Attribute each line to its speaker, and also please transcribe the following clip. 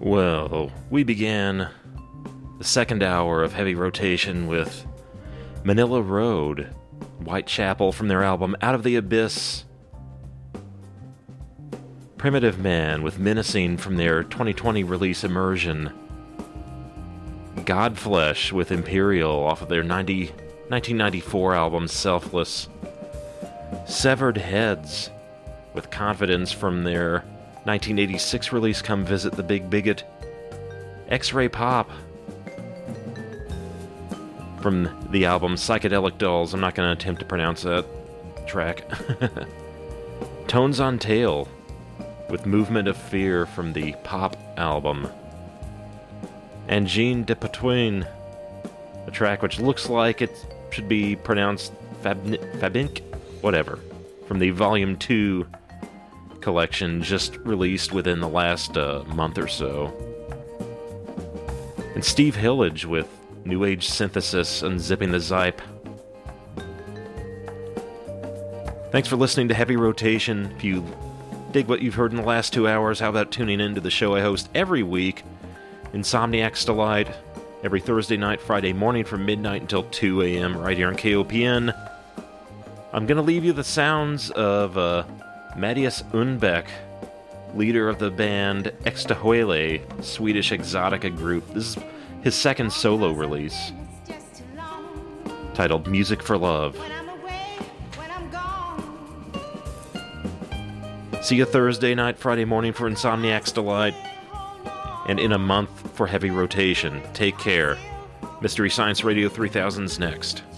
Speaker 1: Well, we began the second hour of heavy rotation with Manila Road, Whitechapel from their album Out of the Abyss, Primitive Man with Menacing from their 2020 release Immersion, Godflesh with Imperial off of their 1994 album Selfless, Severed Heads with Confidence from their 1986 release Come Visit the Big Bigot, X-Ray Pop from the album Psychedelic Dolls. I'm not going to attempt to pronounce that track. Tones on Tail with Movement of Fear from the Pop album. And Jean de Patoine, a track which looks like it should be pronounced Fabink, whatever, from the Volume 2 collection just released within the last month or so. And Steve Hillage with New Age Synthesis, Unzipping the Zype. Thanks for listening to Heavy Rotation. If you dig what you've heard in the last 2 hours, how about tuning into the show I host every week, Insomniac's Delight, every Thursday night, Friday morning from midnight until 2 a.m. right here on KOPN. I'm going to leave you the sounds of Mattias Unbeck, leader of the band Extahuele, Swedish exotica group. This is his second solo release, titled Music for Love. See you Thursday night, Friday morning for Insomniac's Delight, and in a month for Heavy Rotation. Take care. Mystery Science Radio 3000's next.